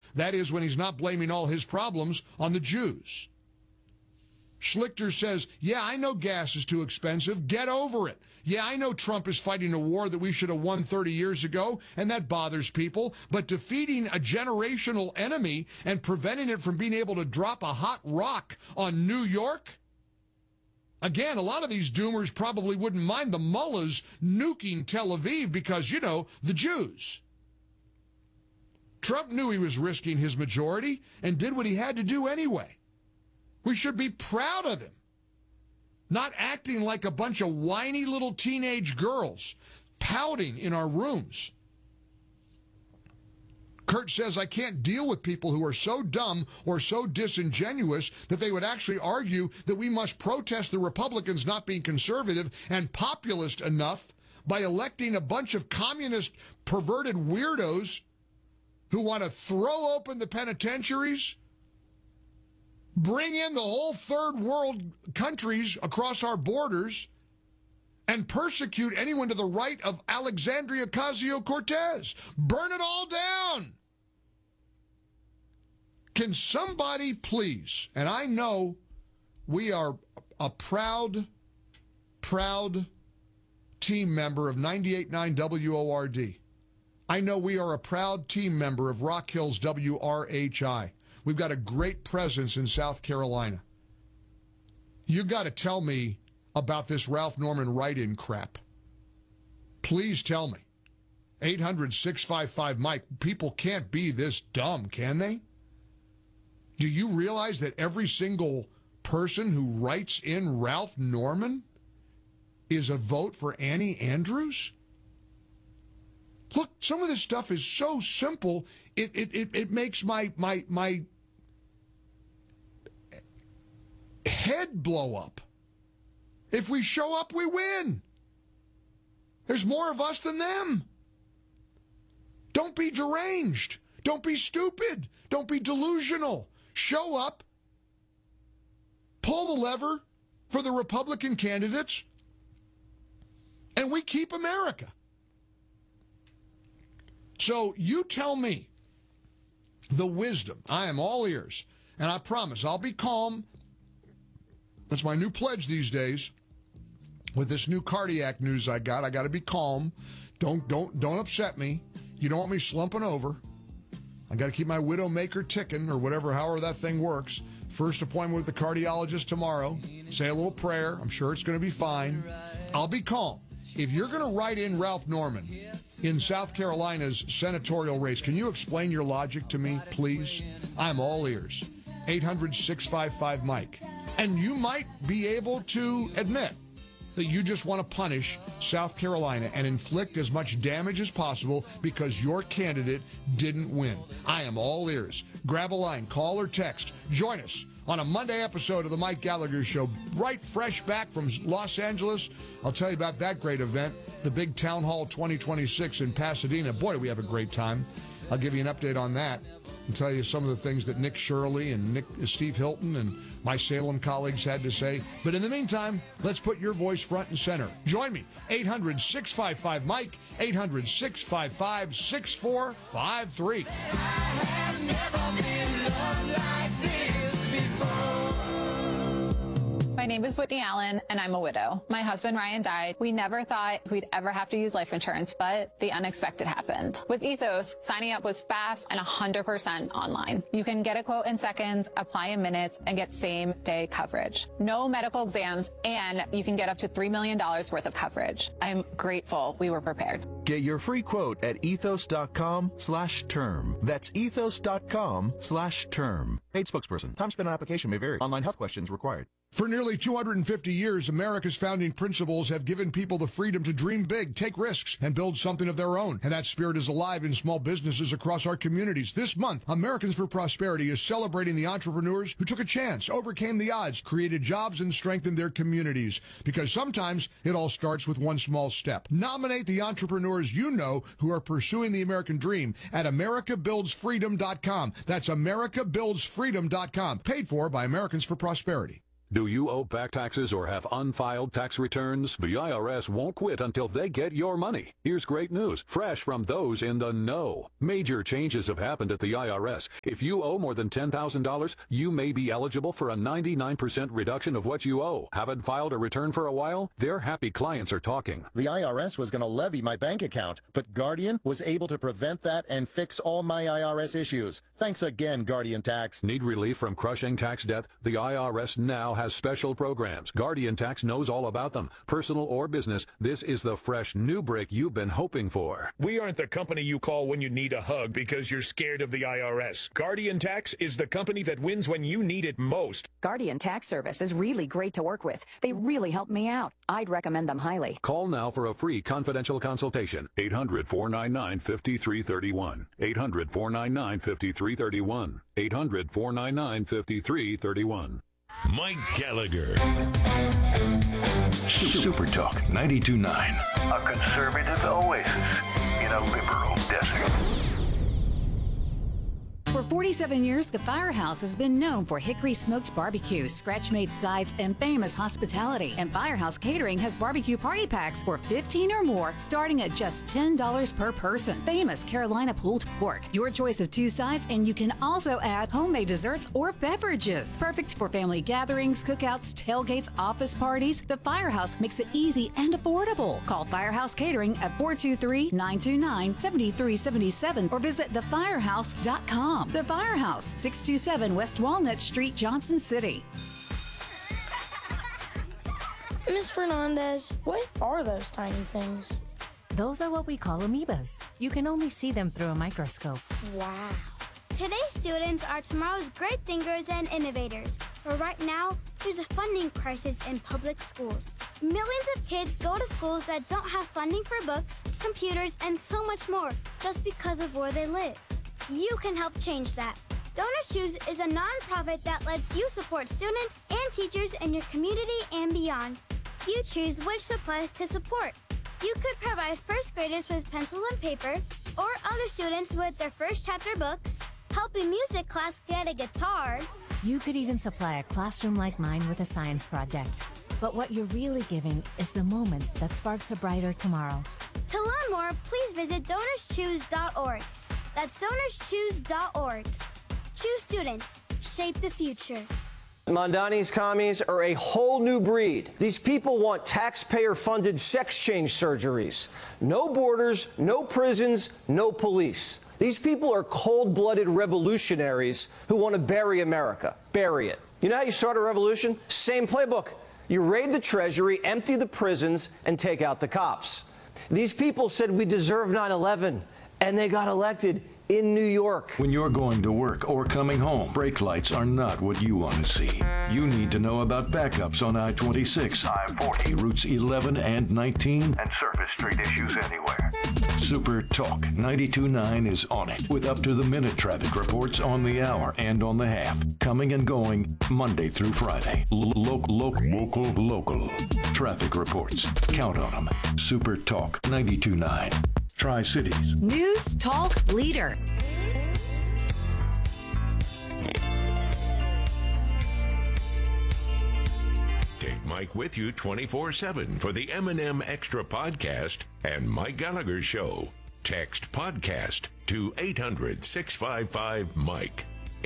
That is, when he's not blaming all his problems on the Jews. Schlichter says, yeah, I know gas is too expensive. Get over it. Yeah, I know Trump is fighting a war that we should have won 30 years ago, and that bothers people. But defeating a generational enemy and preventing it from being able to drop a hot rock on New York? Again, a lot of these doomers probably wouldn't mind the mullahs nuking Tel Aviv because, you know, the Jews. Trump knew he was risking his majority and did what he had to do anyway. We should be proud of him. Not acting like a bunch of whiny little teenage girls, pouting in our rooms. Kurt says, I can't deal with people who are so dumb or so disingenuous that they would actually argue that we must protest the Republicans not being conservative and populist enough by electing a bunch of communist, perverted weirdos who want to throw open the penitentiaries, bring in the whole third world countries across our borders, and persecute anyone to the right of Alexandria Ocasio-Cortez. Burn it all down. Can somebody please, and I know we are a proud team member of 98.9 WORD. I know we are a proud team member of Rock Hills WRHI. We've got a great presence in South Carolina. You got to tell me about this Ralph Norman write-in crap. Please tell me. 800-655-MIKE. People can't be this dumb, can they? Do you realize that every single person who writes in Ralph Norman is a vote for Annie Andrews? Look, some of this stuff is so simple, it makes my head blow up. If we show up, we win. There's more of us than them. Don't be deranged. Don't be stupid. Don't be delusional. Show up. Pull the lever for the Republican candidates, and we keep America. So you tell me the wisdom. I am all ears, and I promise I'll be calm. That's my new pledge these days. With this new cardiac news I got to be calm. Don't upset me. You don't want me slumping over. I got to keep my widowmaker ticking, or however that thing works. First appointment with the cardiologist tomorrow. Say a little prayer. I'm sure it's going to be fine. I'll be calm. If you're going to write in Ralph Norman in South Carolina's senatorial race, can you explain your logic to me, please? I'm all ears. 800-655-MIKE. And you might be able to admit that you just want to punish South Carolina and inflict as much damage as possible because your candidate didn't win. I am all ears. Grab a line, call or text. Join us on a Monday episode of the Mike Gallagher Show, right fresh back from Los Angeles. I'll tell you about that great event, the big Town Hall 2026 in Pasadena. Boy, do we have a great time. I'll give you an update on that and tell you some of the things that Nick Shirley and Steve Hilton and my Salem colleagues had to say. But in the meantime, let's put your voice front and center. Join me, 800-655-MIKE, 800-655-6453. My name is Whitney Allen, and I'm a widow. My husband, Ryan, died. We never thought we'd ever have to use life insurance, but the unexpected happened. With Ethos, signing up was fast and 100% online. You can get a quote in seconds, apply in minutes, and get same-day coverage. No medical exams, and you can get up to $3 million worth of coverage. I'm grateful we were prepared. Get your free quote at ethos.com/term. That's ethos.com/term. Paid spokesperson. Time spent on application may vary. Online health questions required. For nearly 250 years, America's founding principles have given people the freedom to dream big, take risks, and build something of their own. And that spirit is alive in small businesses across our communities. This month, Americans for Prosperity is celebrating the entrepreneurs who took a chance, overcame the odds, created jobs, and strengthened their communities. Because sometimes it all starts with one small step. Nominate the entrepreneurs you know who are pursuing the American dream at americabuildsfreedom.com. That's americabuildsfreedom.com. Paid for by Americans for Prosperity. Do you owe back taxes or have unfiled tax returns? The IRS won't quit until they get your money. Here's great news, fresh from those in the know. Major changes have happened at the IRS. If you owe more than $10,000, you may be eligible for a 99% reduction of what you owe. Haven't filed a return for a while? Their happy clients are talking. The IRS was going to levy my bank account, but Guardian was able to prevent that and fix all my IRS issues. Thanks again, Guardian Tax. Need relief from crushing tax debt? The IRS now has special programs. Guardian Tax knows all about them. Personal or business, this is the fresh new break you've been hoping for. We aren't the company you call when you need a hug because you're scared of the IRS. Guardian Tax is the company that wins when you need it most. Guardian Tax Service is really great to work with. They really helped me out. I'd recommend them highly. Call now for a free confidential consultation. 800-499-5331. 800-499-5331. 800-499-5331. Mike Gallagher. Super Talk 92.9. A conservative oasis in a liberal desert. For 47 years, the Firehouse has been known for hickory smoked barbecue, scratch-made sides, and famous hospitality. And Firehouse Catering has barbecue party packs for 15 or more, starting at just $10 per person. Famous Carolina pulled pork, your choice of 2 sides, and you can also add homemade desserts or beverages. Perfect for family gatherings, cookouts, tailgates, office parties. The Firehouse makes it easy and affordable. Call Firehouse Catering at 423-929-7377 or visit thefirehouse.com. The Firehouse, 627 West Walnut Street, Johnson City. Ms. Fernandez, what are those tiny things? Those are what we call amoebas. You can only see them through a microscope. Wow. Today's students are tomorrow's great thinkers and innovators. But right now, there's a funding crisis in public schools. Millions of kids go to schools that don't have funding for books, computers, and so much more just because of where they live. You can help change that. Donors Choose is a nonprofit that lets you support students and teachers in your community and beyond. You choose which supplies to support. You could provide first graders with pencils and paper, or other students with their first chapter books, help a music class get a guitar. You could even supply a classroom like mine with a science project. But what you're really giving is the moment that sparks a brighter tomorrow. To learn more, please visit DonorsChoose.org. That's DonorsChoose.org. Choose students. Shape the future. Mondani's commies are a whole new breed. These people want taxpayer-funded sex change surgeries. No borders, no prisons, no police. These people are cold-blooded revolutionaries who want to bury America. Bury it. You know how you start a revolution? Same playbook. You raid the Treasury, empty the prisons, and take out the cops. These people said we deserve 9/11. And they got elected in New York. When you're going to work or coming home, brake lights are not what you want to see. You need to know about backups on I-26, I-40, routes 11 and 19, and surface street issues anywhere. Super Talk 92.9 is on it with up-to-the-minute traffic reports on the hour and on the half, coming and going Monday through Friday. Local traffic reports. Count on them. Super Talk 92.9. Tri-Cities News Talk Leader. Take Mike with you 24/7 for the M&M Extra Podcast and Mike Gallagher Show. Text podcast to 800-655-MIKE.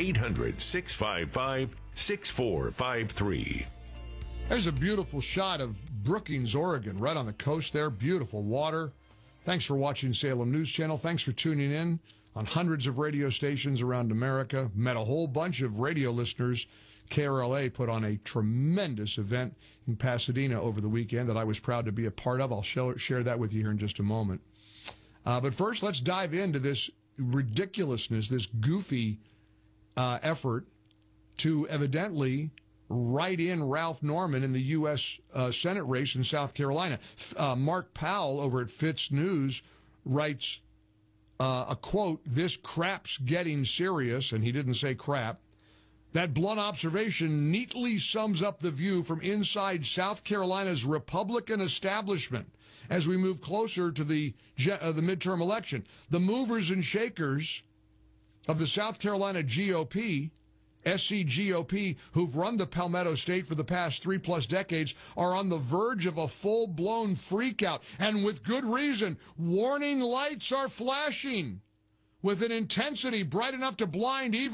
800-655-6453. There's a beautiful shot of Brookings, Oregon, right on the coast there. Beautiful water. Thanks for watching Salem News Channel. Thanks for tuning in on hundreds of radio stations around America. Met a whole bunch of radio listeners. KRLA put on a tremendous event in Pasadena over the weekend that I was proud to be a part of. I'll share that with you here in just a moment. But first, let's dive into this ridiculousness, this goofy effort to evidently write in Ralph Norman in the U.S. Senate race in South Carolina. Mark Powell over at Fitz News writes a quote, "This crap's getting serious," and he didn't say crap. That blunt observation neatly sums up the view from inside South Carolina's Republican establishment as we move closer to the midterm election. The movers and shakers of the South Carolina GOP SCGOP, who've run the Palmetto State for the past 3+ decades, are on the verge of a full-blown freakout, and with good reason. Warning lights are flashing with an intensity bright enough to blind even